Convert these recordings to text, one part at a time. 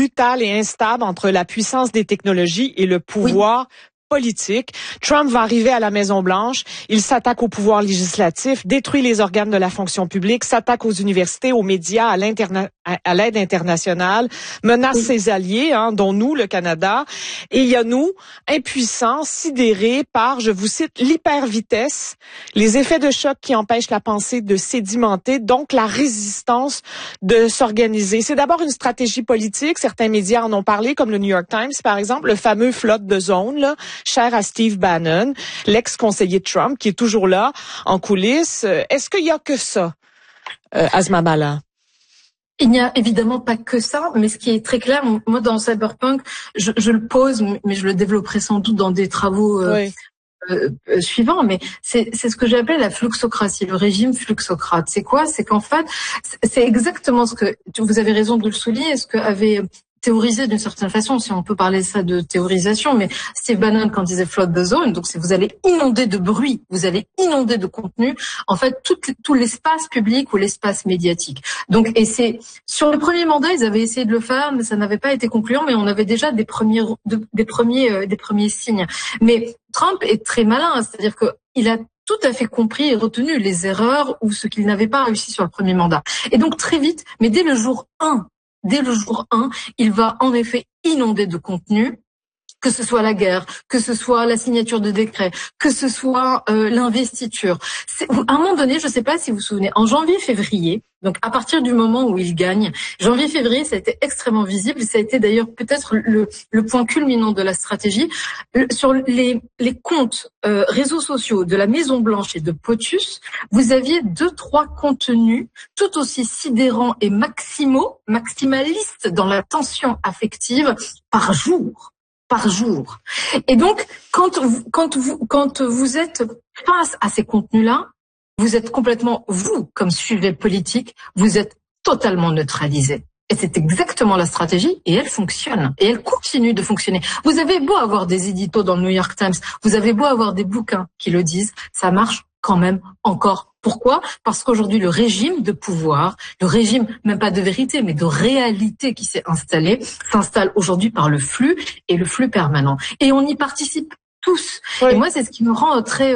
brutale et instable entre la puissance des technologies et le pouvoir politique. Trump va arriver à la Maison-Blanche, il s'attaque au pouvoir législatif, détruit les organes de la fonction publique, s'attaque aux universités, aux médias, à l'aide internationale, menace ses alliés, dont nous, le Canada. Et il y a nous, impuissants, sidérés par, je vous cite, l'hypervitesse, les effets de choc qui empêchent la pensée de sédimenter, donc la résistance de s'organiser. C'est d'abord une stratégie politique, certains médias en ont parlé, comme le New York Times, par exemple, le fameux flotte de zone, là, cher à Steve Bannon, l'ex-conseiller de Trump, qui est toujours là, en coulisses. Est-ce qu'il y a que ça, Asma Bala? Il n'y a évidemment pas que ça, mais ce qui est très clair, moi dans Cyberpunk, je le pose, mais je le développerai sans doute dans des travaux suivants, mais c'est ce que j'appelle la fluxocratie, le régime fluxocrate. C'est quoi? C'est qu'en fait, c'est exactement ce que, vous avez raison de le souligner, ce que avait théorisé d'une certaine façon, si on peut parler ça de théorisation, mais Steve Bannon, quand il disait flood the zone, donc c'est vous allez inonder de bruit, vous allez inonder de contenu, en fait, tout l'espace public ou l'espace médiatique. Donc, et c'est, sur le premier mandat, ils avaient essayé de le faire, mais ça n'avait pas été concluant, mais on avait déjà des premiers signes. Mais Trump est très malin, c'est-à-dire que il a tout à fait compris et retenu les erreurs ou ce qu'il n'avait pas réussi sur le premier mandat. Et donc, très vite, mais dès le jour 1, il va en effet inonder de contenu, que ce soit la guerre, que ce soit la signature de décret, que ce soit l'investiture. À un moment donné, je ne sais pas si vous vous souvenez, en janvier-février, donc à partir du moment où il gagne, janvier-février, ça a été extrêmement visible. Ça a été d'ailleurs peut-être le point culminant de la stratégie. Sur les comptes réseaux sociaux de la Maison-Blanche et de POTUS, vous aviez 2-3 contenus tout aussi sidérants et maximalistes dans la tension affective par jour. Et donc, quand vous êtes face à ces contenus-là, vous êtes complètement, vous, comme sujet politique, vous êtes totalement neutralisé. Et c'est exactement la stratégie, et elle fonctionne. Et elle continue de fonctionner. Vous avez beau avoir des éditos dans le New York Times, vous avez beau avoir des bouquins qui le disent, ça marche quand même encore. Pourquoi? Parce qu'aujourd'hui, le régime de pouvoir, le régime, même pas de vérité, mais de réalité qui s'est installé, s'installe aujourd'hui par le flux et le flux permanent. Et on y participe tous. Oui. Et moi, c'est ce qui me rend très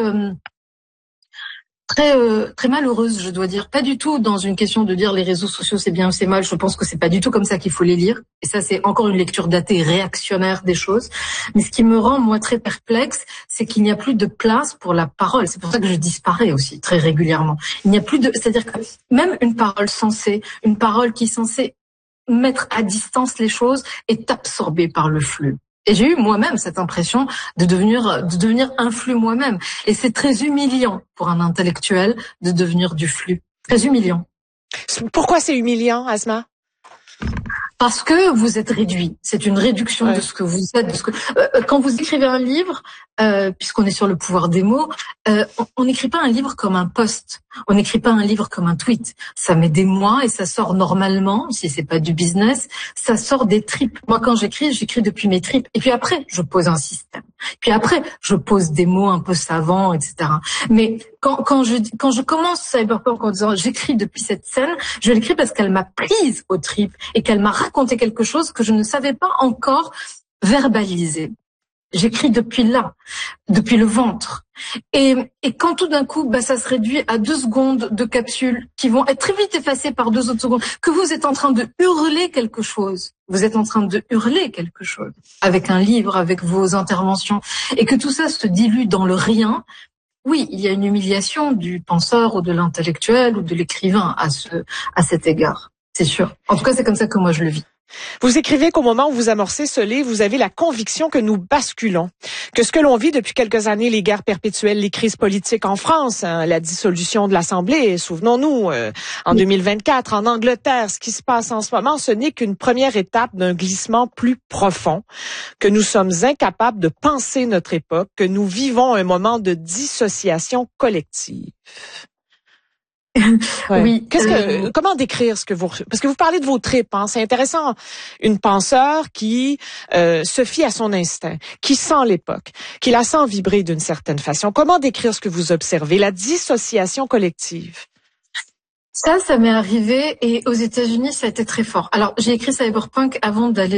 malheureuse, je dois dire. Pas du tout dans une question de dire les réseaux sociaux c'est bien ou c'est mal. Je pense que c'est pas du tout comme ça qu'il faut les lire. Et ça, c'est encore une lecture datée réactionnaire des choses. Mais ce qui me rend, moi, très perplexe, c'est qu'il n'y a plus de place pour la parole. C'est pour ça que je disparais aussi très régulièrement. Il n'y a plus de, c'est-à-dire que même une parole sensée, une parole qui est censée mettre à distance les choses est absorbée par le flux. Et j'ai eu moi-même cette impression de devenir un flux moi-même. Et c'est très humiliant pour un intellectuel de devenir du flux. Très humiliant. Pourquoi c'est humiliant, Asma? Parce que vous êtes réduit. C'est une réduction de ce que vous êtes. Quand vous écrivez un livre, puisqu'on est sur le pouvoir des mots, on n'écrit pas un livre comme un post. On n'écrit pas un livre comme un tweet. Ça met des mois et ça sort normalement, si c'est pas du business, ça sort des tripes. Moi, quand j'écris depuis mes tripes. Et puis après, je pose un système. Puis après, je pose des mots un peu savants, etc. Mais quand je commence Cyberpunk en disant j'écris depuis cette scène, je l'écris parce qu'elle m'a prise aux tripes et qu'elle m'a raconté quelque chose que je ne savais pas encore verbaliser. J'écris depuis là, depuis le ventre. Et quand tout d'un coup, ça se réduit à 2 secondes de capsules qui vont être très vite effacées par 2 autres secondes, que vous êtes en train de hurler quelque chose. Vous êtes en train de hurler quelque chose avec un livre, avec vos interventions, et que tout ça se dilue dans le rien. Oui, il y a une humiliation du penseur ou de l'intellectuel ou de l'écrivain à cet égard. C'est sûr. En tout cas, c'est comme ça que moi je le vis. Vous écrivez qu'au moment où vous amorcez ce livre, vous avez la conviction que nous basculons, que ce que l'on vit depuis quelques années, les guerres perpétuelles, les crises politiques en France, la dissolution de l'Assemblée, souvenons-nous, en 2024, en Angleterre, ce qui se passe en ce moment, ce n'est qu'une première étape d'un glissement plus profond, que nous sommes incapables de penser notre époque, que nous vivons un moment de dissociation collective. Oui. Comment décrire ce que parce que vous parlez de vos tripes, c'est intéressant. Une penseur qui se fie à son instinct, qui sent l'époque, qui la sent vibrer d'une certaine façon. Comment décrire ce que vous observez, la dissociation collective? Ça m'est arrivé et aux États-Unis, ça a été très fort. Alors, j'ai écrit Cyberpunk avant d'aller